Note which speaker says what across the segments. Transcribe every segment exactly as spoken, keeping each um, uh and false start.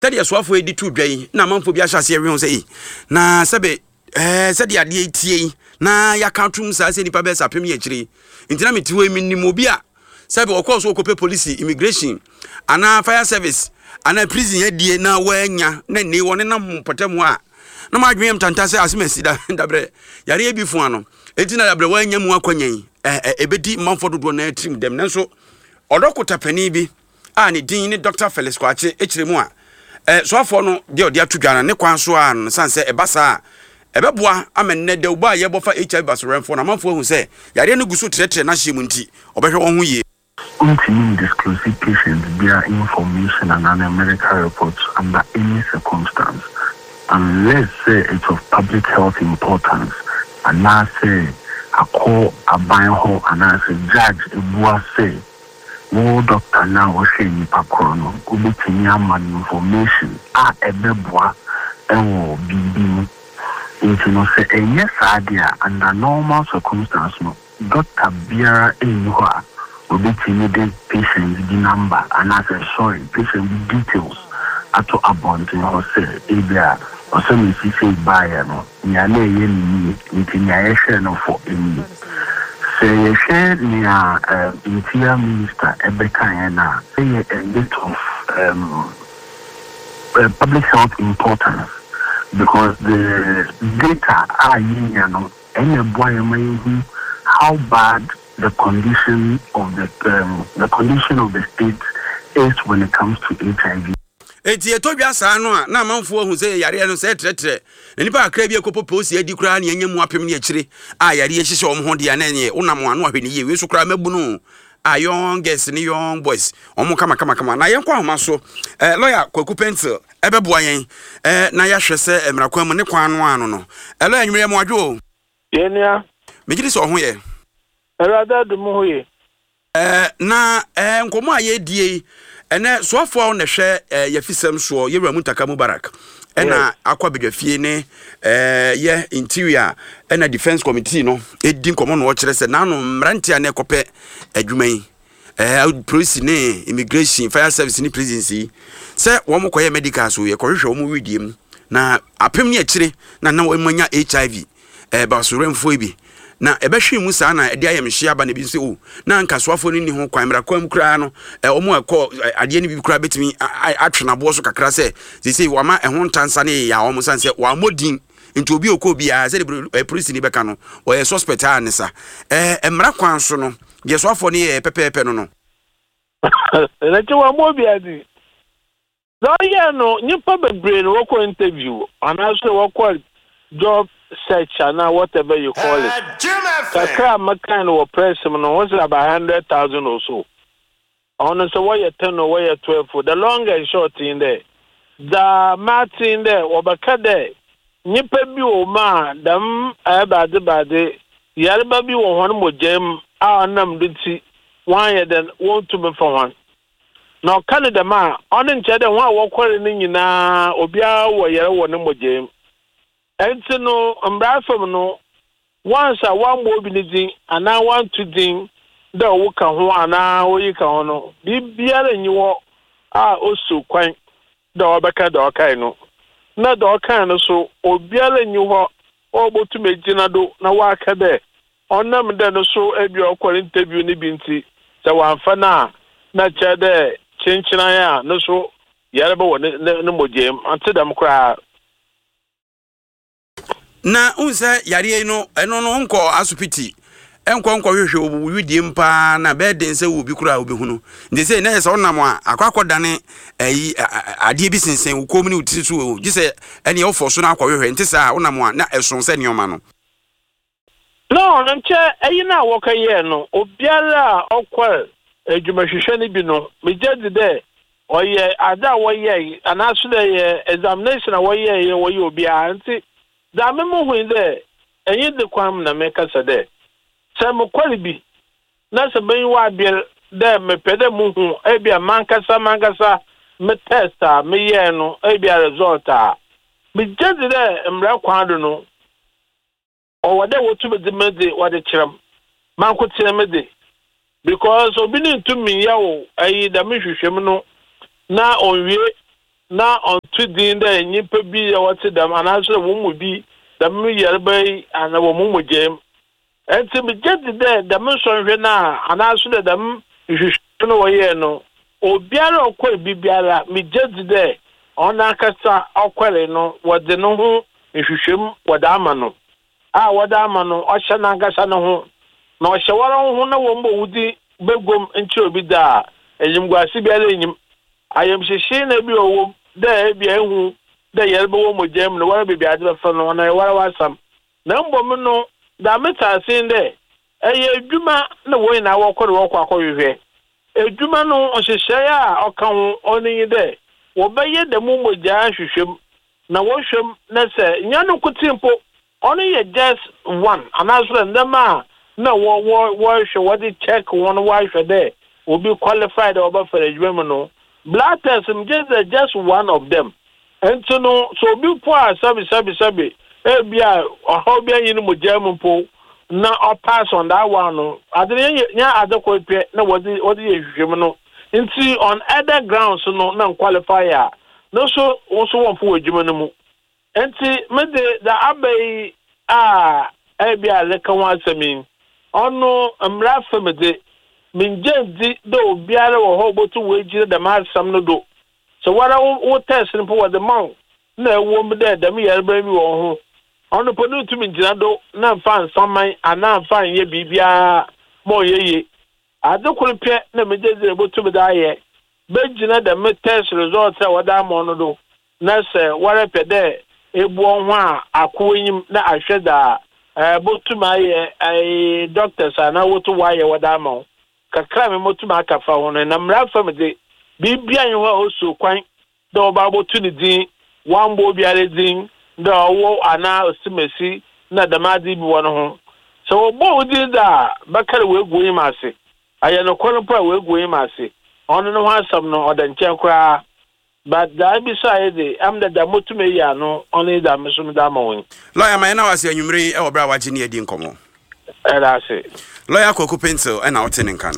Speaker 1: tadi aswafo edi tu dwan na manfo bi ahase ewe ho sei na sebe eh sedi ade etie na yakatum sa se nipa be sapem ye kire ntina metiwo eminim obi a sebe okoso okope police immigration ana fire service ana prison adie na wanya na ne woni na potamu a na madwem tanta se asemasi da dabre yare ebi fu ano enti na dabre wanya mu akwanyan eh ebedi manfo dodo na trim dem nanso odokota pani bi a ne din ne Doctor Felix Kwache ekire mu a eh so afọ no de odi atudwana ne kwan so a no sanse ebasa ebeboa amenne de uba ye bofa H I V basorenfo na manfo hu se yare ne guso tretre na hye mu nti obehwe won hu ye
Speaker 2: continue disclosing patients via information and an medical reports under any circumstance unless say it's of public health importance and now say a call a buy ho and as a judge ebua say wo doctor now o say ni pakrono ubetini amman information a ebeboa ewo bibi into no say yes idea under normal circumstance no doctor biara enwa ubetini the patient the number and as a sorry patient details ato abont no say ebia o say me say buy no nya na ye ni ni nya ye share no for any say share near uh, interior minister Ebeka na say a bit of um, uh, public health importance because the data are you know any boy may how bad the condition of the um, the condition of the state is when it comes to H I V.
Speaker 1: Eti etodwa saa no a na manfo hu se yare no se tretre nipa akra bi ekopo posi adi kura na enyemu apem ne akire a yare ehihye om ho de ananye unam ano ahwe ne ye we so kura mabu no a young girls ni young boys omo kama kama kama na yen kwa homa so eh lawyer Kwaku Pencil ebeboa yen eh na ya hwese emrakwan mu ne kwan no ano no eh lawyer nwere mo adwo
Speaker 3: yenia
Speaker 1: megiri so ho ye
Speaker 3: erada du mo ho ye
Speaker 1: eh na eh nkomo a ye die ene soafo na hwe ye fisem so ye wura mutaka Mubarak ena akwa bedwafie ne eh ye interior ena defense committee no edi nkomo no kire se na no mrantia na ekope adwuman eh police ne immigration fire service ne presidency se wo mo koye medical so ye kohwehwe wo mo widiem na apem ne akire na na wo manya H I V eh basorenfo bi na ebehwe mu saa na ede ayemhye aba na bi nse o na nkasoafo ni ho kwan mra kwam kura no omo akọ ade ni bi kura betimi atwena bo so kakra se ze sei wama ehon tansa ne ya omo sanse wa modin nti obi okobi a se de police ni beka no o ye suspect a ne sa eh emra kwan so no ge soafo ni pepepe no no
Speaker 3: na ti wa mo bi adi so ye no nyipa bebre no wo interview anaso wo call job search and whatever you call it. Kakra makan or press him no was about one hundred thousand or so. Honestly, what you ten or what you twelve for the long and short in there. The Martin there or Bakade Nipa bi o ma dam abade bade Yarba bi o one more gem our num duty one year then want to be for one. Now Canada ma on in cheddar one walk in na obia or yellow one more gem. Enti no mbrafam no once a one more binidin and now want to ding the woka ho ana oyika ho no bibiara nyiwo a osu kwan da obeka da okai no na da okai no so obiara nyiwo obotu megina do na waka de onam de no so ebi okwa interview ni binti se wanfa na na chede chinchina ya no so yareba wo ne mojem antedam kra
Speaker 1: na unse yare no eno no nko asupiti enko nko hwehwe obudie mpa na beden se wo bi kura obi hunu nde se na se onam a akwakodane ayi ade bi sensen wo komuni utirisu gise ene ofo so na akwahwehwe nte sa onam a na eson se nioma no
Speaker 3: no nche ayi na wokaye no obiara okwa adwumahwehwe ne bi no mejadi de oye ada woye anaso de examination woye ye woye obiara nti da me mo hu inde enyi de kwam na me kasa de se mo kwali bi na se ben wa biel de me pede mo hu e bia man kasa man kasa me testa me ye no e bia result a me jedi de mra kwado no o wade wotu be de me de wade kiram man ko tire me de because obi ni ntumi ya wo ayi da me hwehwem no na onwie na on to din da nyipa bi ya wate dam anaso wo mu bi dam yerbai ana wo mu jem enti bi jedi de dam so hwe na anaso de dam hwehwe no wo ye no obiara okọ bibiara mi jedi de ona akasa okwere no wode no ho hwehwem wode ama no a wode ama no o hye na agasa no ho na o hye wara ho na wo mbo wudi begom nchi obi da enyim gwasi biara enyim ayem hyehyɛ na bi owo da bi ehu da yerbe wo mo jem no wara bibia de fa no na wara wasam na mbom no da meta sin de eye adwuma na wo ina wo kɔ wo kɔ akɔhwehwɛ adwuma no hyehyɛ a ɔka ho ɔni de wo bɛyɛ da mu mogya hwehwɛm na wo hwɛm na sɛ nya no kutimpo ɔni yɛ just one anaso ndema na wo wo wo hwɛ wo de check one wo hwɛ de obi qualified over for adwuma no blood test is just, just one of them. And so no, so be poor, sabi sabi sabi. Eh, be a how be in mo German po. Na or pass on that one. No, I didn't yeah other quite no what the what the no. Into on other grounds no non qualifier. No so also one for German mo. And see me the the abbey ah eh be a like one semi. Oh no, I'm laughing with it. Minjendi do biara wo hobo to wejire da masam no do so wara wo test no po the mount na wo me da da me yerba bi wo ho ono po no tumi njira do na fan saman ana fan ye bibia mo yeye adekuru pe na minjendi ebo tumi da ye bejina da me test result e wada mo no do na se wara pe de ebu ho a akoyim na ahwe da eh botuma ye ai doctors ana wo to wa ye wada mo kakra me motuma akafa hono na mra fam de bibia yin ho oso kwan da oba botu ni din wambo biare din da wo ana osimesi na da madi bi wono ho so obo udi da bakare we goyi mase aye no kono pa we goyi mase ono no hasam no odanche kra but da bi sai de am da da motuma ya no ono da mesum da ma won
Speaker 1: lawyer man na wase anwumre e obra waje ne edi nkomo
Speaker 3: era se
Speaker 1: lawyer Kwaku Pencil and out in can.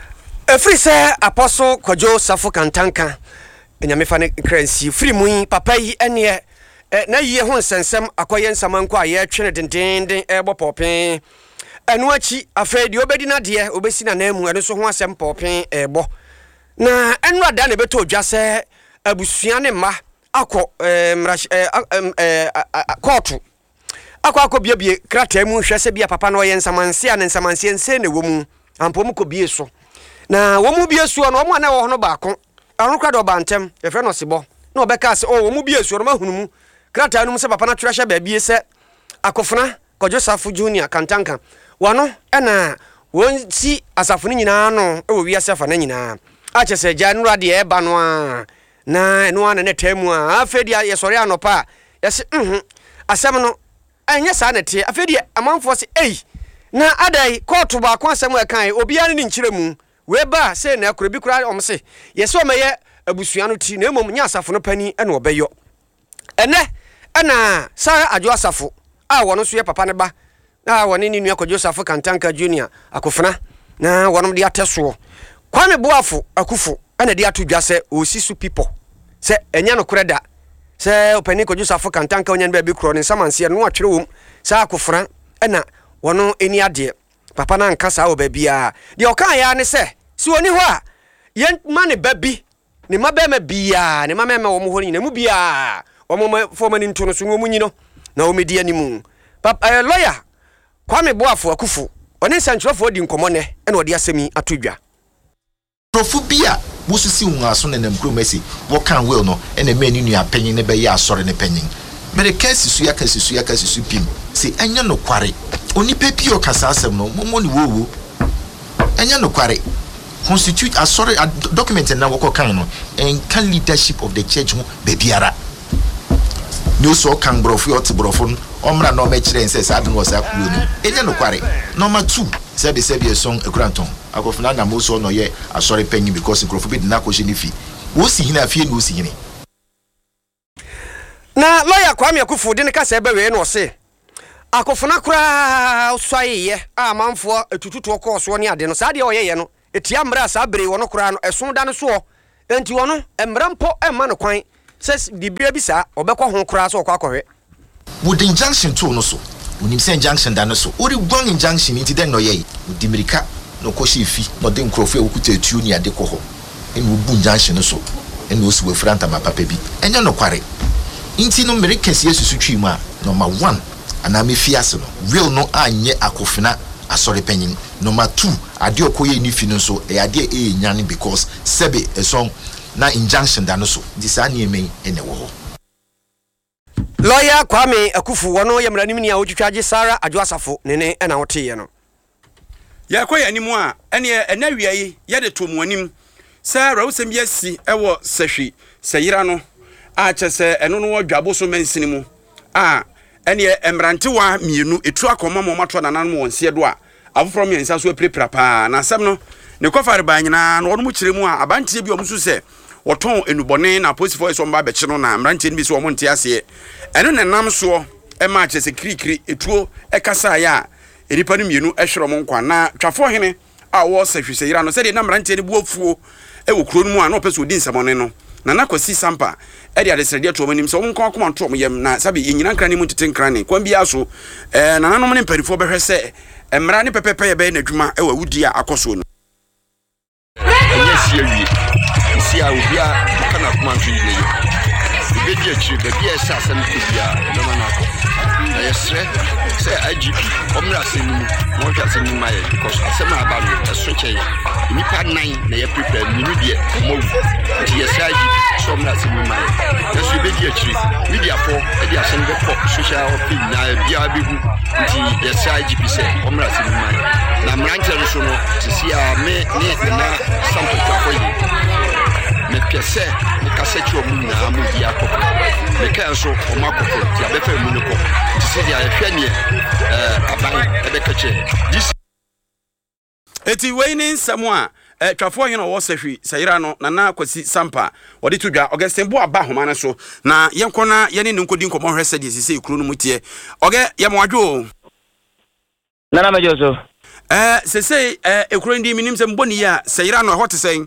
Speaker 4: A free say Apostle Kojo Safo Kantanka and Yamifane Crency, free mui, papai, and ye, na ye hon sensem, acquayan samanqua, ye trinidad, ding, elbow popping. And watchy, afraid you obedi na dear, obesina name, and so one sem popping, elbow. Na, and what done a beto just say, a busiane ma, aqua, um, rush, um, uh, quarter. Akwa ko biebie krata mu hwese bia papa no yen samanse an samanse nse ne womu ampom ko bie so na womu bie so no mo na wo hono baako anu krado bantem e fe no sebo na obeka se o womu bie so no mahunu mu krata no mu se papa na twehye ba bie se akofuna Kojo Safo Junior Kantanka wano ena won si asafo ni nyina no e wo wiase afa na nyina a chese gya nura de e ba no a na eno ana ne tamu a afedi ye sori anopa yese mhm asem no anya sa na tie afedi amanfo se ei na adai court ba kwa asem akan obi ani nkyiremu we ba se na akura bi kura omse yese o meye abusua no ti na emom nya asafo no pani ena obeyo ene ena sa ajo asafo a wono so ye papa ne ba na woni ni nua Kojo Safo Kantanka Junior akofuna na wono de ateso Kwame Boafo akufo ena de atodwa se osisu people se enya no koreda se opani Kojo Safo Kantanka onyan ba bi kro ne samanse no atwere wom sa akofuna ena wono eni ade papa na nka sa obabia de okan ya ne se si woni ho a yen ma ne babi ne ma ba ma bia ne ma ma wo mo ho ni na mu bia wo mo fo mani nto no so ngo munyi no na wo medi animu papa eh, lawyer Kwame Boafo akufo one sanchofo di nkomo ne ena odi asemi atodwa
Speaker 5: profu bia bususi ungaso ne namkro mesi wo kan will no ena me ni nua panyin ne be ya asore ne panyin me de kesi su ya kesi su ya kesi su pim se enya no kware oni pepi o kasa asem no mo ni wowo enya no kware constitute asore document na wo kan no en kan leadership of the church ho be biara ni so kan brofu ot brofu omra no me kire nse sa no sa kuo no enya no kware number two sebi sebi song ekranton akofuna na mo so no ye asore panyin because grofu bi na ko shini fi wo si hina afie no si hini
Speaker 4: na lawyer Kwame akufo de ne ka se be we no se akofuna kura oswaye a manfo etututu ko so ne ade no sa de oyeye no etia mra sa bere wono kura no eson da no so enti wono emrampo emma no kwan says the baby sa obekwa ho kura so okwa akọhwe
Speaker 5: with injunction to no so unim say injunction da no so ori gwan injunction nti den no ye odi mirika no ko she fi no den krofo e okuta etuo ni ade ko ho enu bu injunction no so enu osi we franta ma papa bi enye no kware nti no mirika si esusu twi mu a number one ana me fiase no real no anye akofina asori penyin number two ade okoye ni fi no so e ade e nyane because sebe eson na injunction da no so di sa na eme ene wo ho
Speaker 4: lawyer Kwame Akufu wono yemra nim ni a wotwitwaje Sara Adwoasafo nene na wote no
Speaker 1: ya kwa ya nimu a ene enawia yi ye de tomu anim Sara wosem yesi ewo sehwi seyira no a chese eno no dwabo so mansini mu a ene emrante wa mienu etu akoma mo mato nanan mo wonse do a afoforo mi ensa so prepra pa na asem no ne kofare ba nyina no mu kire mu a abantie bi omsu se woton enubone na police force omba be kire no na emrante ni bi so omonte ase eno ne nam so e ma chese krikri etuo e kasa ya enipa no mienu ehwero mo nkwa na twafo hene a wo sehwese yira no se de na emrante ni buofuo e wo kuro no mu a no pese odi nsamone no na nakosi sampa e de adesrede to manim so wonko akoma to yem na sabi yinyina nkra ni mu tete nkra ni kwam bia so eh na nanom ne mparifo behwe se emra ne pepepe ye be na dwuma e wa wudi a akoso no
Speaker 6: yes yewi si a obi a kana kuma ntwi ni yo be dia chi be bia sa asem to bia na ma na ko na yesre se I G P omra senu mo twa senu ma ye because asem aba no eso che ye nipa nine na ye prepare ni ni dia mo di yes I G P so omra senu ma ye so be dia chi media for e dia asem be for social opinion na bia be hu di yes I G P se omra senu ma ye na mranche no so no si a me ni na sample to for ye me pese me kaseti o mu na mu di akoko me kan so o makoko ti abefa mu no ko ti di a hwe ne eh aban e be kache this
Speaker 1: eti weini samwa eh twafo hene wo sehwi sayira no na na kwasi sampa wode to dwa Augustin bo aba homa na so na yenkona yene ne nkodi nkomo hwese de sisi ikuru no mutie oge yemwadwo
Speaker 7: nana majoso
Speaker 1: eh sese eh ekuru ndi minim se mboni ya sayira no hot sen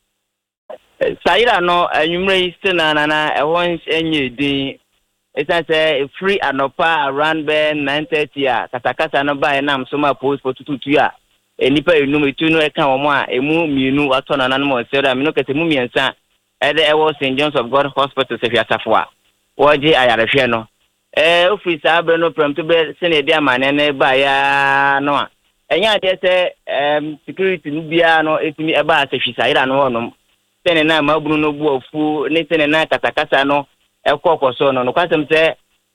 Speaker 7: Saira no anwumre stina na na ehon enye din esa say free anopa around be nine thirty a katakata no ba na msoma post for tututu a enipa enum etu no eka wo mo a emu mienu ato na na mo sera mi no kete mu miensa e de ewo Saint John's of God Hospital se fiatafo a woje ayarehwe no eh office abre no prompt be se na dia mane na ba ya no a enya de se em security no bia no etimi e ba se Saira no wonom tene na mabunu no buofu ni tene na katakasa no ekokoso no no kwasem se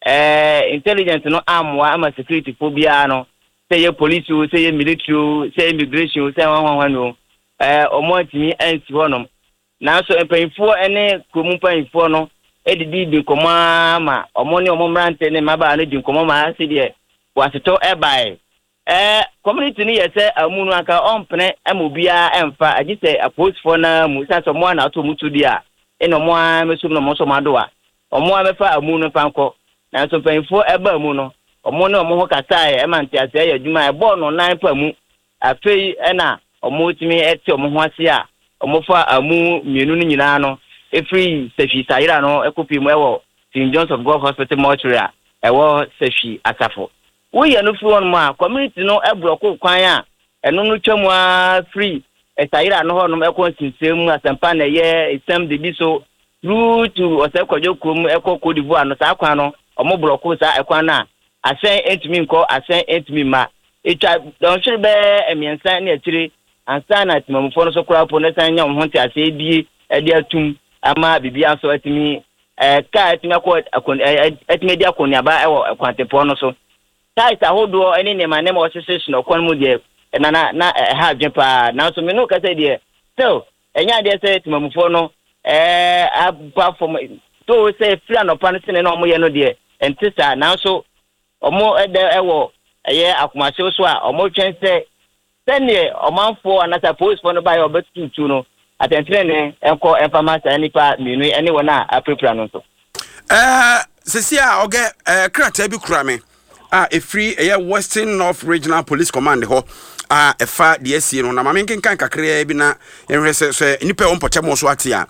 Speaker 7: eh intelligence no amwa ama security phobia no say ye police o say ye military say immigration say wan wan no eh omotimi ansi honom na so empanfo ene kromu panfo no edidi di koma ma omoni omomrante ne maba no di koma ma ase de waseto ebai eh community ni yese amunu aka ompene amobia emfa agise apost for na musa so mo na to mutu dia eno mo amesu no mo so mado a omo amefa amunu panko na so panfo eba amu no omo ne omo ho kasa e mante ase ya adwuma e bo no nan pa mu afei ena omo timi ete omo ho ase a omo fa amu mienu no nyina no efri sefi Saira no ekopi mu ewo Saint John's of God Hospital mortuary a ewo sefi asafo we no free on ma community no e block kwan a eno no twam a free e Saira no ho no e konsinsem asempa na ye isem de bi so through to osekwajo krom e ko Cote d'Ivoire no sa kwan no omo block sa e kwan na asen entimi nko asen entimi ma etwa don hwe be emiensa na atire ansa na timamfo no so kura po na san nya ho nti ase die e de atum ama bibia so atimi eh ka atimi akọ atimi di akọ ni aba e wo kwantepo no so Taita hodo eni ne manema osese no kon mu de na na na ha dwepa na so me no ka say de so enya de say timamfo no eh aba from to say free no pan sene no mo ye no de entisa na so omo ede ewo eye akomase so a omo twen say sene omanfo anasa post for no ba yo betutu no atentire ne enko information nipa minu ene wona aprepra no so
Speaker 1: eh sesia oge eh krata bi kura me ah a free a Western North Regional Police Command ho ah efa D S C no na mamenken kan kakra bi na enhwese so nipa on potem so atia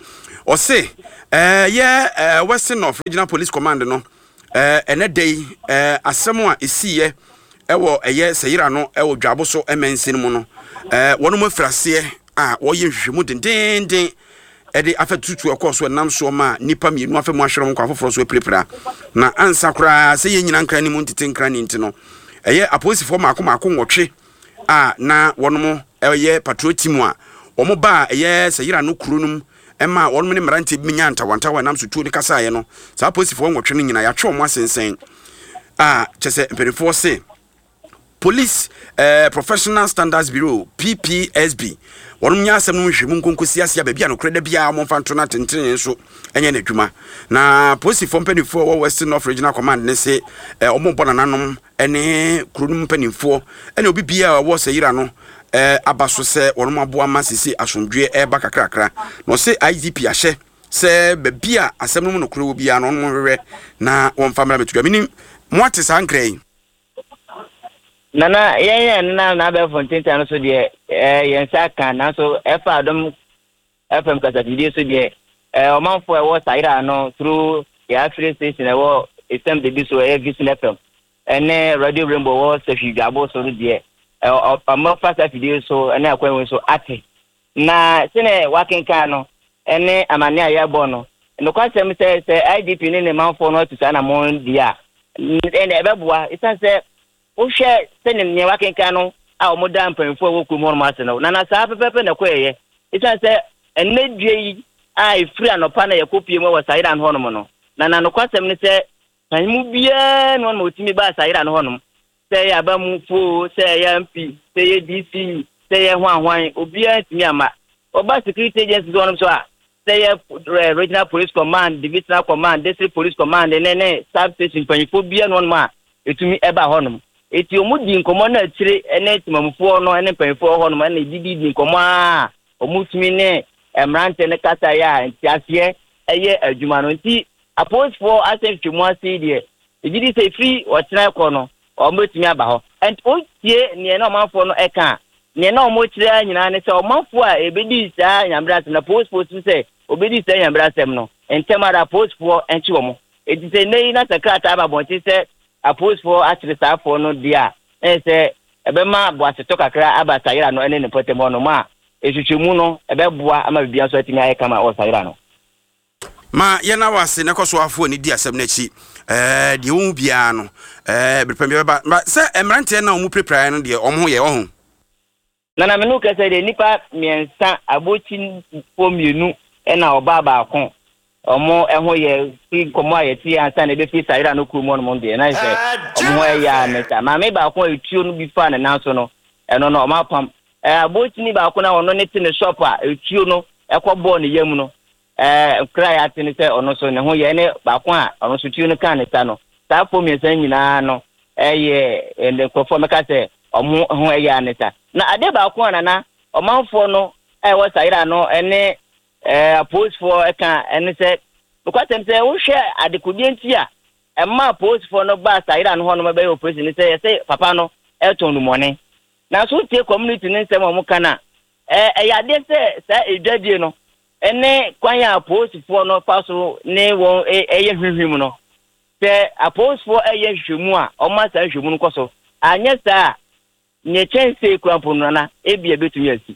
Speaker 1: o say eh yeah eh Western North Regional Police Command no eh ene day eh asem a esiye ewo eye Seyira no ewo dwabo so emensin mu no eh wono mo frase a wo ye hwehwemu dendenden ede afatutu ekoso nam so ma nipa mienu afemu ahwere mo kwa foforo so prepra na ansa kura se ye nyina nkra ni mu ntete nkra ni ntino eye aposifo maako maako nwotwe a na wono mo eye patrol team a omo ba eye Seyira no kurunum ema wono ne mrantie bi nya ntawanta wa nam so tuo ni kasa ye no sa aposifo nwotwe no nyina ya twe omo asensen a chese perifo se Police uh, Professional Standards Bureau P P S B wono nya asem no hwemu nkonkosi asia ba bia no kreda bia mo fanto na tentene so enye na dwuma na police for penifo wo Western North Regional Command ne se omo bona nanom ene krunum penifo ene obi bia wo Seyira no eh abaso se wono maboa masisi asomdwe e ba kakrakra no se I D P ahye se ba bia asem no no kro bia no no hwere na won family betudwa minim mo ate sankrai
Speaker 7: Nana, yeah, na na be fontin tan so de eh yensa kan na so efa adom F M kasa video so de eh o man for e wo Seyira no through the Africa station e wo isem de bi so e Vision F M ene Radio Rainbow wo se hwidwabo so de eh o man fa sa video so ene akwan so ate na sene wakin kan no ene amane ayabo no no kwasem se se I D P ne ne man for no to sana mon dia ene ebeboa isan se o hwe senim ne wakenka no a o moda mpanfo wo ku mo ma se no na na sa pepepe na koyeye isa se enedue yi a ifri anopa na yakopie mo wa Seyira no hono no na na no kwasem ne se tan mu bia no mo timi ba Seyira no hono se ya ba mu fo se ya M P se ya D C se ya hwan hwan obia timi ama oba security agency do no so a se ya Regional Police Command, Divisional Command, District Police Command ne ne substation panfo bia no ma etumi eba hono eti omudi nkomo na atire ene timamfo no ene panfo ho no ene didi nkomo a omutumi ne emrante ne kasa ya ntiase eye adwuma no nti apos for asef twemu ase de didi say free otena ko no omutumi aba ho and otie ne na omanfo no eka ne na omotire anyina ne se omanfo a ebedi saa nyambrase na post post say obedi saa nyambrase no entemara post for enchi omo eti say nei na sakrata aba bonti say apos for actually staff for no dia eh say ebema boaseto kakra aba Seyira no ene ne potemo no ma ehwehwemu no ebeboa ama bibia so atimi aye kama o Seyira no
Speaker 1: ma ye na wase ne koso afo ni dia asem na chi eh de wo bia no eh bepem ba se emrante na omu prepare no de omho ye ohun
Speaker 7: na na menu ka say de nipa miensa abochi fo mienu e na oba ba kon omo eho ye fi komo ayeti ansa na be fi Seyira no kumo no monde na ise omo ya meta ma me ba kon etuo no bi fa na nanso no eno no omo apam eh abochi ni ba kon na ono ne tine shop a etuo no ekobo ne yam no eh kra ya tine se ono so ne ho ye ne ba kon a ono so tuo no kan ne ta no ta fo mi san nyina no eh ende kofo meka se omo ho ya ne ta na ade ba kon na na omanfo no eh wo Seyira no ene eh post for eka ene se because say wo hwe adekodi ntia e ma post for no ba Seyira no hono be operation ni say say papa no e ton no money na so tie community ni nsem omo kana eh e ya de se sa edwadie no ene kwan ya post for no paso ne won e ye hwehwem no se a post for e ye hwehwemu a o ma sa hwehwemu no koso anya sa nye chense kwampo no na e bia betumi asi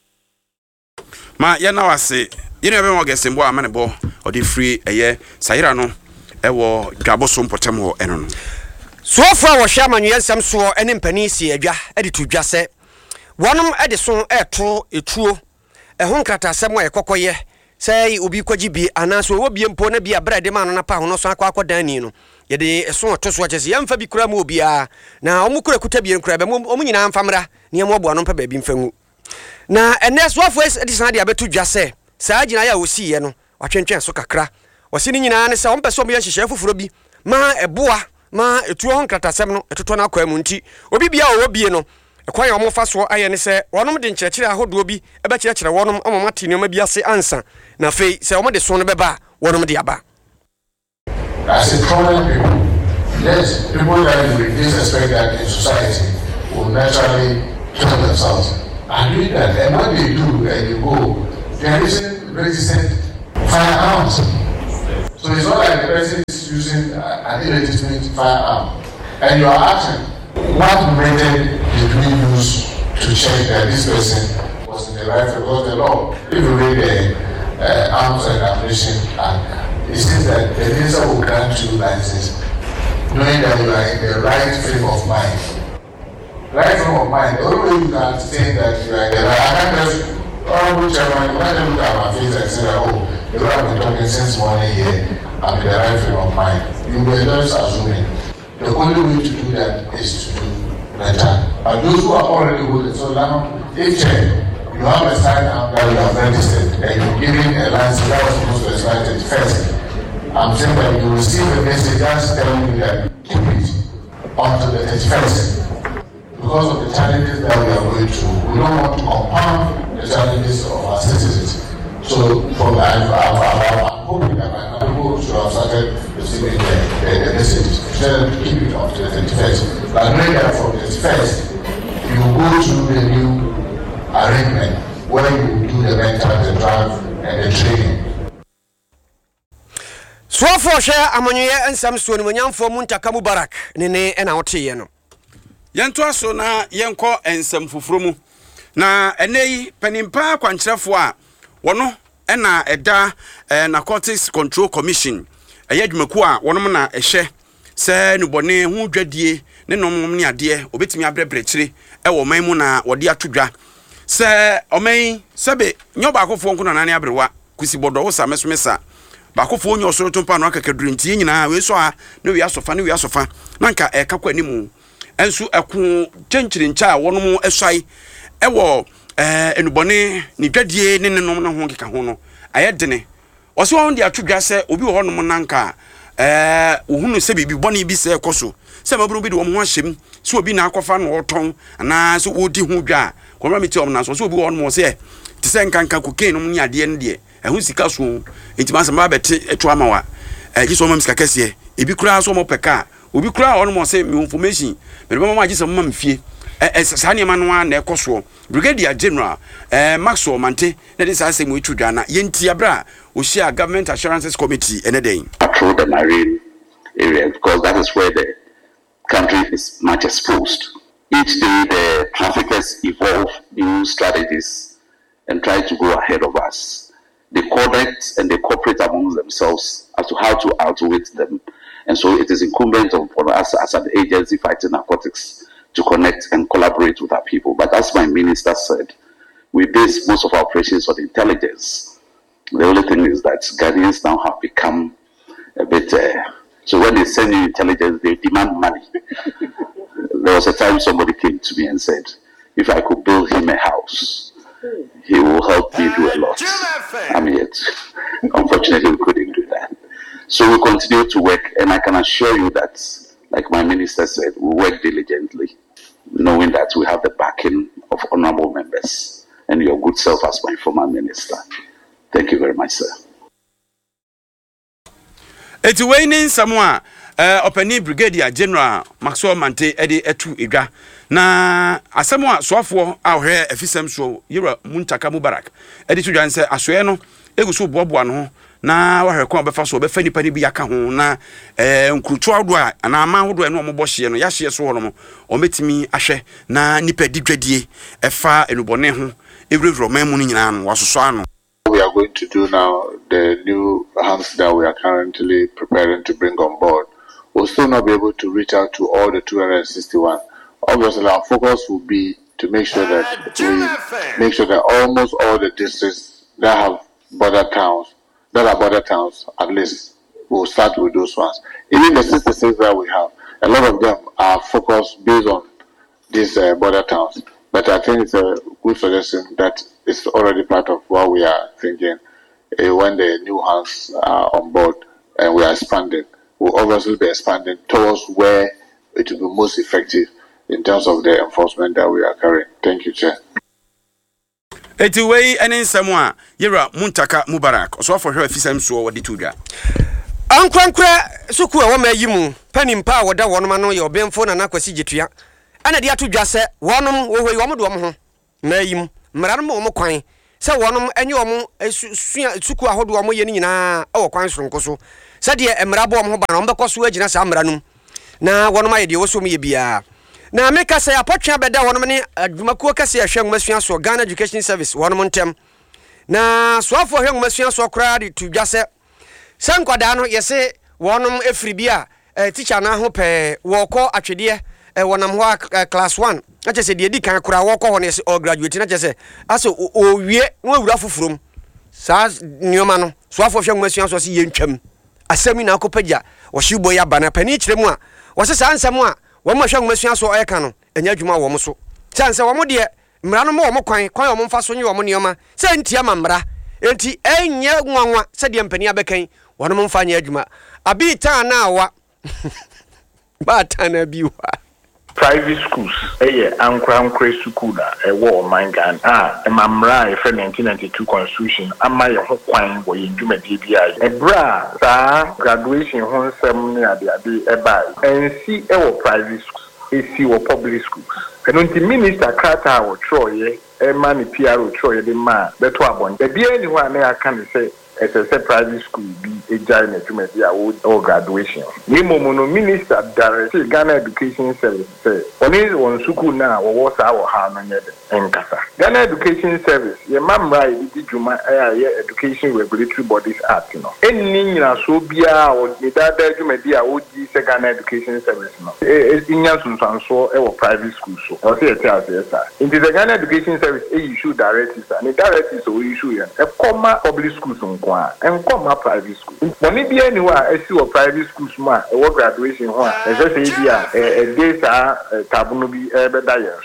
Speaker 1: ma ye na wase ye ne be mo gesembo amane bo odi free eye Seyira no e wo dwabo so mpotem ho eno no
Speaker 4: so fa wo hwa manwe nsam so ene mpani si adwa ede to dwa se wonom ede so eto etuo ehon krata asem a ekokoye se obi kwaji bi anaso wo bie mpo na bia brade ma no na pa hono so akwa akwa ni no ye de eso to so chese yamfa bi kura ma obi a na omukura kuta bi nkura be omunyina mfamra ne mo bo no mpa ba bi mfangu na ene so afo edi san de abeto dwa se saa gina ya osi ye no watwentwen so kakra wose ni nyina ne se on pese omo ya hihye fufuro bi ma eboa ma etuo hon kratasem no etoto na akwa mu nti obi bia wo bie no ekwan ya omo fa so aye ne se wonom de nkyerɛkyerɛ ahodo bi ebe kyerɛkyerɛ wonom omo mate ne ma bi ase ansa na fei se omo de so no beba wonom de aba
Speaker 8: as a common people. Yes, people that we disrespect that in society will naturally kill themselves. I mean that, and what they do and you go, there isn't resistant firearms. So it's not like the person is using an illegitimate firearm. And you are asking, what method did we use to check that this person was in the right? Because the law, if you read the uh, Arms and Ammunition Act, it says that the minister will grant you license knowing that you are in the right frame of mind. Right frame of mind, the only way you can say that you are in the right, I can't just, oh, chairman, you can't look at my face and say that, oh, you have been talking since morning here, I'm in the right frame of mind. You were just assuming. The only way to do that is to do better. And those who are already with it, so now, if you have a sign that you have registered and you're giving a license that was supposed to expire at first, I'm saying that you receive a message that's telling you that keep it until the thirty-first. Because of the challenges that we are going through, we don't want to compound the challenges of our citizens. So, from I'm, I'm, I'm hoping that my people should have started receiving the, the, the message. Instead of keep it until the thirty-first. But knowing that from the thirty-first, you go through the new arrangement where you do the rental, the drive, and the training.
Speaker 4: So for share amonye ensam so no nyamfo Muntaka Mubarak ne ne na wote ye no
Speaker 1: yento aso na yenko ensam fufuro mu na enei panimpa kwankyerefo a wono na eda Narcotics Control Commission eyadwumaku a wonom na ehye se nubone hu dwadie ne nomom ne ade obetimi abrebrekire e wo man mu na wode atodwa se omen sebe nyoba akofo nko na ne abrewa kusi bodo wo sa mesomesa bakofo onye osoro tompa no akakaduru ntie nyina we so a ne wi asofa ne wi asofa na nka e kakwa animu ensu eku chenchiri ncha wonom esai ewo eh enubone ni dwadie ne nenom na ho keka ho no ayedene oso won dia atodwa se obi wo honom na nka eh ohunu se bibi bone bi se ekoso se maburu bi de wo ho ahyem se obi na akofa no oton ana se wodi hu dwa komra meti om na so se obi wo honom se ti se nkanka kokain no ni ade ne de ehun sika so entima asema beti eto amawa eh giso mam sika kese ebi kura so mo peka obi kura on mo say me information me be mama gise mam fie eh sa ne ma no na ekoso Brigadier General eh Maxwell Mante na dey say mo etudwa na yenti abra o share Government Assurances Committee ene den
Speaker 9: patrol the marine area because that is where the country is much exposed. Each day the traffickers evolve new strategies and try to go ahead of us. They coordinate and they cooperate amongst themselves as to how to outwit them. And so it is incumbent upon us as an agency fighting narcotics to connect and collaborate with our people. But as my minister said, we base most of our operations on intelligence. The only thing is that Ghanaians now have become a bit... Uh, so when they send you intelligence, they demand money. There was a time somebody came to me and said, if I could build him a house, he will help me do a lot. I mean, yet, unfortunately, we couldn't do that. So we continue to work, and I can assure you that, like my minister said, we work diligently, knowing that we have the backing of honorable members and your good self as my former minister. Thank you very much, sir.
Speaker 1: Eti weini samwa eh opani Brigadier General Maxwell Mante edi etu edwa na asamwa soafo ahwe efisem so yira Muntaka Mubarak edi tudwan se asoe no eguso boboa no na wahwe kwa befa so befa nipa ni bi aka ho na eh nkrutu ado a na ama hodo eno ombo hye no ya hye so hono ometimi ahwe na nipa didwadie efa enubone ho ewrewro mamu nyina no wasoso ano.
Speaker 8: We are going to do now, the new hands that we are currently preparing to bring on board, we'll still not be able to reach out to all the two hundred sixty-one. Obviously, our focus will be to make sure that we make sure that almost all the districts that have border towns, that are border towns, at least, we'll start with those ones. Even the sixty-six that we have, a lot of them are focused based on these uh, border towns. But I think it's a good suggestion that is already part of what we are thinking uh, when the new hands are on board and we are expanding. We'll obviously be expanding towards where it will be most effective in terms of the enforcement that we are carrying. Thank you, Chair.
Speaker 1: Eti wei ene nsamwa yira Muntaka Mubarak so for hwe fisam so wodi tudwa
Speaker 4: ankwankwa suku e wo ma yimu panimpa woda wonoma no ye obemfo na nakwasi gitua ana dia tudwa se wonom wo hwe wo mo do mo ho na yimu mra no mo kwan sɛ wɔnom enye wɔn sua suku ahodo wɔn yɛ ni nyinaa ɛwɔ kwan soronko so sɛ de emra bo wɔn ho ba na wɔn bɛkɔ so agina saa mra num na wɔnom ayɛ de wɔso mu yɛ bia na meka sɛ apɔtwea bɛda wɔnom ne adwumakuo kɛse ɛhwɛ ngomasua so Ghana Education Service wɔnom ntem na soafo hwɛ ngomasua so koraa de tu dwa sɛ sɛ nkwadaa no yɛse wɔnom efiri bia teacher na ho pɛ wɔkɔ atwedeɛ wɔnam ho class one na kyɛ sɛ de di kan koraa wɔkɔ hɔ ne yɛse all graduate na kyɛ sɛ asɛ owie no awura foforom saa nneɛma no soafo hwɛ ngomasua so sɛ yɛntwam asɛm na akɔpagya wɔhye bɔ yɛ bana pani kyerɛ mu a wɔse saa nsɛm a wɔn ma hwɛ ngomasua so ɔyɛ ka no ɛnya adwuma wɔ mo so sɛ nsɛ wɔn deɛ mmara no ma wɔn kwan kwan wɔn mfa so nye wɔn nneɛma sɛ ntia ma mmara enti ɛnyɛ nwanwa sɛ deɛ mpani abɛkan wɔn mfa nyɛ adwuma abi tan na awa ba tan na bi wa
Speaker 8: private schools eye ankra ankra school na ewo Omangan ah emamra e fe nineteen ninety-two constitution ama ye ho kwan wo ye dwumadi bia ebra sa graduation ho nsem ne ade ade eba ensi ewo private schools esi wo public schools eno nti minister krata wo troye e ma ni P R o troye de ma beto abon de bia ni ho ana ya kan se as a private school be a giant to or graduation. Nimo minister directed Ghana Education Service say only one school now or what's our hand and Kasa. Ghana Education Service, your mom right the Juma Education Regulatory Bodies Act, you know. Any so be or the data Jumedia O G Ghana Education Service no. It's in Yansun so or private school so or say yes. In the Ghana Education Service a issue directives and the directives so issue a comma public schools and come up private school. When it be anywhere, I see a private school smart, a work graduation one, as I say, a day, a taboo be a better.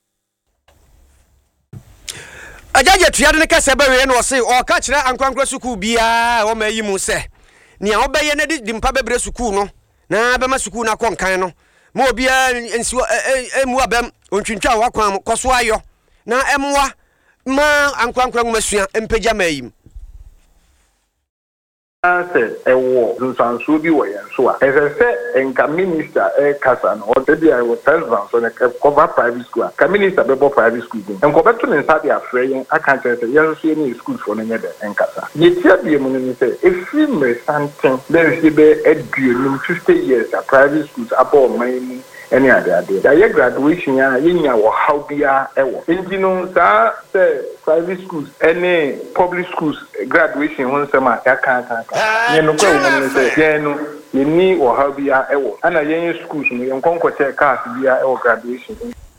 Speaker 4: A judge at Yadaka Sabarian was say, or catch that and congress who be a or may you must say. Nia obey an edit in Pabe Bresukuno, na Bama Sukuna Concano, more beer and so a muabem, unchincha wakam, coswayo, na emwa, ma and conquering Messia and Pejamaim.
Speaker 8: Answer a war, Lusan Subi way and so as I said, and can minister a Cassan or maybe I was president on a cover private school, can minister before private school, and go back to Sadia Frey, I can't say, yes, see any school for another and Casa. Yet, the money say, if you may something, there is a dream fifty years at private schools above my. Any other day. The graduation, ya, yinya or how be a ewo. You know, sir, private schools, any public schools, graduation, one summer, ya can't. You know, say, no, you need or how be a ewo. And a young schools, you can't check cars be a graduation.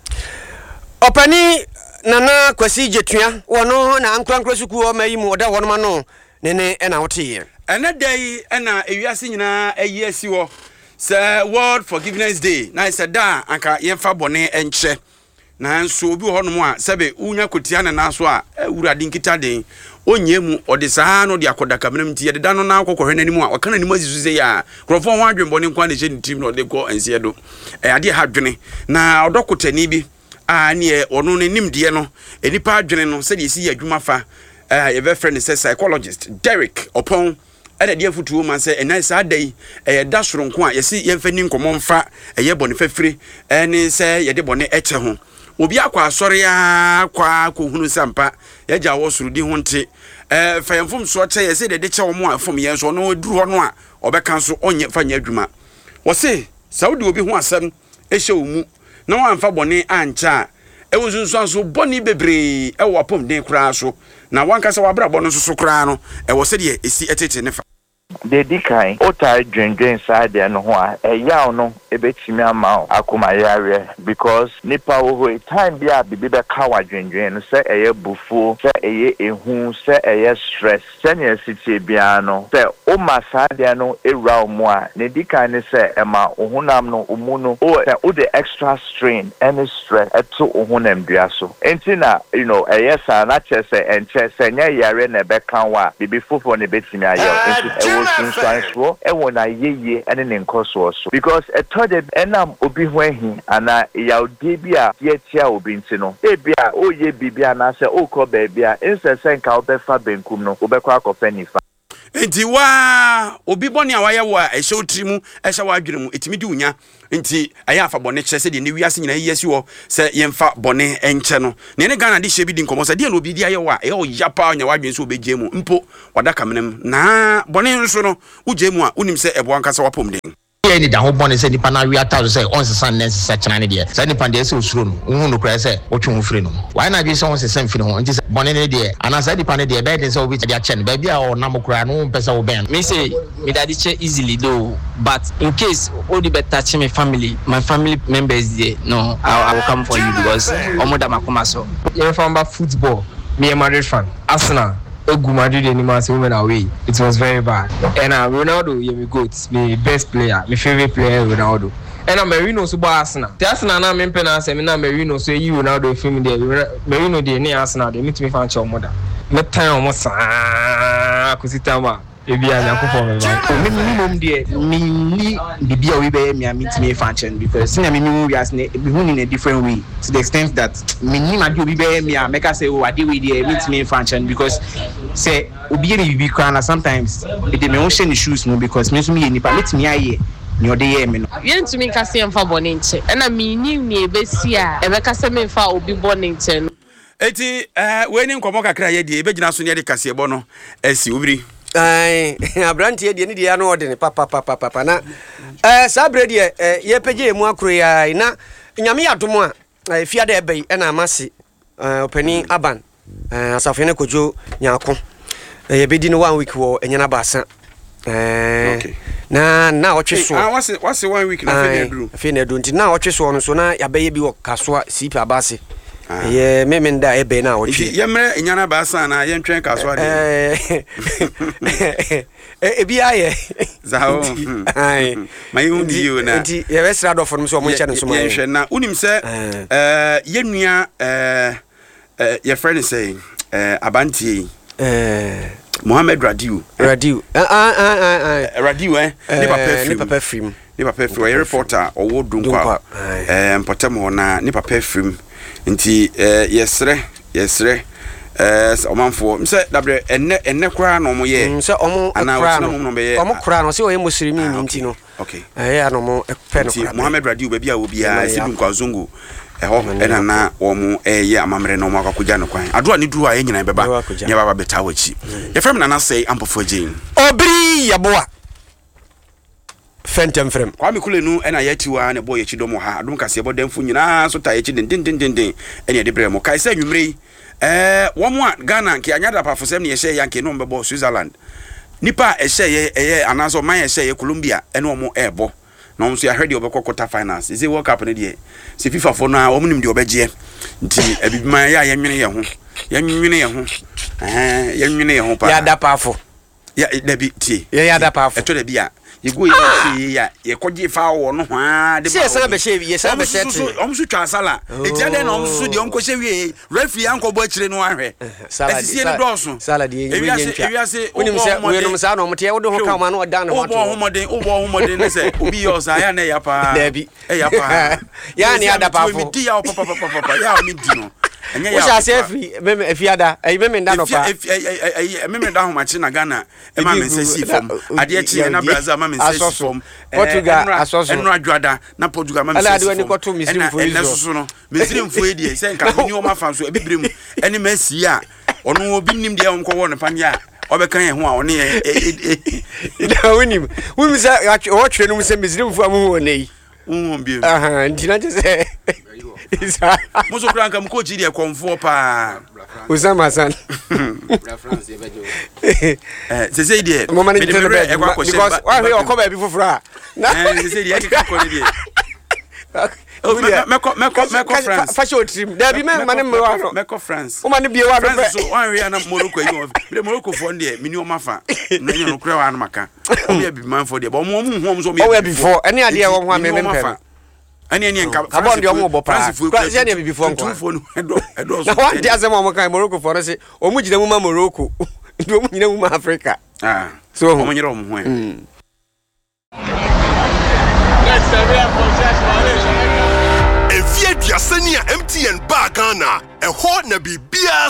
Speaker 4: Opani Nana Kwasi Jetua, or no, na Uncle Suku or may more than one man, Nene and out here.
Speaker 1: And that day, and a yasina a yes, you are. Sir, World Forgiveness Day. Na isa da anka yemfa bone enche. Na nso obi ho no a sebe unya kotia na naso a ewura dinkita den. Onye mu ode saa no de akoda kamena mti ye da no na akokɔhwe nanimu a wakana nimu azisu se ya. Krofo ho adwen bone nkwa na je ni team no de ko ense do. E ade ha dwene. Na odokotani bi a ne ono ne nimde no enipa adwene no se de esi adwuma fa. Eh ye be friend say psychologist Derek Opon ada dia futuo man se enai sa dai eh da soronko a yesi yemfani nkomo mfa eye bone fafire ene se ye de bone eche ho obi akwa asore ya kwa kohunu sampa ya ja wo surudi ho nte eh fayemfom so che yesi de de che wo mo afom ye so no duru ho no a obeka so onye fanya adwuma wo se saudi obi ho asem ehye wo mu na wan fa bone ancha e wo sunsun so bone bebre e wo apom den kura so na wan kasa wa bra bone so so kura no e wo se de esi etete ne fa
Speaker 10: de dikai otai dwendwen side no ho a eyaw no ebetimi ama akoma yare because nipa wo ho time bia bibi be ka wa dwendwen no se eye bufu se eye ehu se eye stress se ne sitie bia no se o ma side no ewra mo a ne dikai ne se ema ohunam no omu no o se o the extra strain any stress eto ohunam dua so entina you know eye sa na chese enche se nya yare na be kan wa bibi fufo ne betimi ayo enti so e wona yeye ene ne nkoso so because e tode enam obi ho ahi ana yawde bia ye tia obi nti no e bia oye bibia na se okọ ba bia insese nka obefa benkum no obekọ akọfa nifa
Speaker 1: Enti wa obi bɔne a wayɛ wo a ɛhyɛ wotiri mu ɛhyɛ wadwene mu etimi di unya nti ɛyɛ afa bɔne kyerɛ sɛ de ne wiase nyina yɛsi wɔ sɛ yɛmfa bɔne ɛnkyɛ no ne ne Ghana de hyɛ bi di nkɔmɔ sɛ de no obi di ayɛ wo a ɛyɛ wo yapa nya wadwene so obegye mu mpo wadaka menem na bɔne nso no wogye mu a unim sɛ ɛboa nkasa wapom den
Speaker 11: ni da ho bɔne sɛ nipa na wi ata so sɛ ɔnsesa nnɛ nsesa kyena ne deɛ sɛ nipa deɛ sɛ osuro no wo hu no kora sɛ wotwe ho firi no why na dwe sɛ ɔnsesa mfiri ho nti sɛ bɔne ne deɛ anasa nipa ne deɛ bɛyɛ den sɛ obi de akyɛ no baabi a ɔnam kora no mpɛ sɛ wo bɛn
Speaker 12: me say me daddy che easily though but in case all the better touch my family my family members there no I, I will come for you because omo da makoma so
Speaker 13: you from about football me a Madrid fan Arsenal Egu Madrid anymore women away. It was very bad. And uh, Ronaldo, yeah, we got me best player, my favorite player, Ronaldo. And I'm Merino so Arsenal. The Arsenal na me pena say me na Merino so you Ronaldo film there. Merino dey near Arsenal. They meet me fan your mother. Me time almost ah kusitama. Ebi anya ko for me ba. Me minimum there me ni bibia we be me meet me fan chen because since me me we as ne be in a different way to the extent that me ni ma do be me make I say oh I dey we there meet me fan chen because say obi any bibi kran sometimes e dey me won share the shoes no because me so me nipa let me aye ni ode ye me no
Speaker 14: yen to me ka say emfa bone nche na me ni ni ebesi a e be ka say me fa obi bone nche no
Speaker 1: eti eh we ni nkomo kakra ye die e be gina so ne de kase ebo no asi obiri
Speaker 4: ai abrantie de ne de ya no ode ne papa papa papa na eh sabre de eh ye pege mu akro ya na nyame yadom a fia de ebe e na amase eh opani aban eh asafo ne kojo nyako ye bedi no one week wo enyana baasa eh okay. na na otwe so
Speaker 1: ah wase wase one week na fe na duru
Speaker 4: fe na duru nti na otwe so no so na ya beye bi wo kasoa sipi abase ye meme nda ebe na otwe
Speaker 1: ye mre enyana baasa na ye ntwen kasoa de
Speaker 4: eh e bi aye
Speaker 1: zao ai mai undi yo na
Speaker 4: nti ye wesra do for so mo nche no so mo
Speaker 1: ye hwe na unim se eh ye nua eh ye friend say eh abantie eh Mohamed Radiu
Speaker 4: Radiu ah ah ah
Speaker 1: Radiu eh ni papa film
Speaker 4: ni papa film
Speaker 1: ni papa film ye reporter owo dunkwa eh mpotamo na ni papa film nti eh yesre yesre eh omanfo mse dabre enne enne kra no mo ye
Speaker 4: mse omo kra no omo kra no se oye muslimi ni nti no
Speaker 1: okay
Speaker 4: eh ano mo pe no
Speaker 1: kra Mohamed Radiu ba bia obi a se dunkwa zongo eho ena na wo mu eye amamre no mo akwakuja no kwan ado ani duru a ye nyina beba nya baba beta wachi ye frem na na say ampofo jin
Speaker 4: obri yaboa fentem frem
Speaker 1: kwa mikule nu ena yatiwa ne boy yachi domo ha adum kase bo demfu nyina so ta yachi den den den den ene de bremo kai say nwumre eh wo mu a Ghana nke anyada pa fosem ne ye hye yanke no mbebo Switzerland nipa e hye ye eye anaso man ye hye ye Colombia ene wo mu ebo na wo so ya hwede obekọ quarter finals is it World Cup ne de se FIFA fo na wo mu nim de obegye nti abibima ya ye nwene ye ho ye nwene ye ho eh ye nwene ye ho pa
Speaker 4: ya da pa fo
Speaker 1: ya da bi tie
Speaker 4: ya da pa fo
Speaker 1: eto da bi a yego ye se ya ye koje fa wo no ha de
Speaker 4: se se be she ye se be she
Speaker 1: ti om su twa sala eti ade na om su de om ko she wie referee anko bo akire no ahwe
Speaker 4: sala
Speaker 1: di
Speaker 4: sala di ye ye ntwa unim se we no sa no mte ye wo do ho ka ma no da ne ho to
Speaker 1: wo homoden wo homoden ne se obi yo sa ya na ya pa
Speaker 4: da bi
Speaker 1: e ya pa
Speaker 4: ya ni ada pa fo
Speaker 1: mi di ya papa papa papa ya mi di no
Speaker 4: enya ya wo se free meme efiada ai meme nda no pa
Speaker 1: ai meme da ho ma chi na Ghana e ma me se si fom ade e chi na Brazil ma me se si fom
Speaker 4: Portugal asoso
Speaker 1: enu adwada na Portugal ma me se si fom
Speaker 4: ena
Speaker 1: so no mesiri mfo e die se nka ni o ma fa so e bibrem eni ma si a ono obi nim de onko wo ne panya obekan ye ho a one ye
Speaker 4: na wonim wonim se o twere no se mesiri mfo amu wonei
Speaker 1: unhom biem
Speaker 4: aha ntina je se isa
Speaker 1: muso kranka mko chi de konfo pa
Speaker 4: Osama San
Speaker 1: la France e bejo eh se se die
Speaker 4: me de e kwa ko se because why we okoba bi fofura
Speaker 1: eh se se die e ka ko die meko meko meko France
Speaker 4: fashion team there be man man me wa no
Speaker 1: meko France
Speaker 4: o man bi wa do
Speaker 1: France so wan we na Morocco yi be Morocco fo ndie mini o mafa na nyo no kure wa na maka o be bi man fo die but mo mu hu so me
Speaker 4: o we before any ade e wo ho me me pe
Speaker 1: ani ani nka
Speaker 4: France de omo bo pa France ya be before nko
Speaker 1: edo edo
Speaker 4: so one dia say mo kan Morocco for say o mu gina mu ma Morocco ndo mu gina mu ma Africa
Speaker 1: ah
Speaker 4: so
Speaker 1: o mo nyira o mo ho
Speaker 4: mm
Speaker 15: next area for efie duasani a M T N ba Ghana e ho na bibia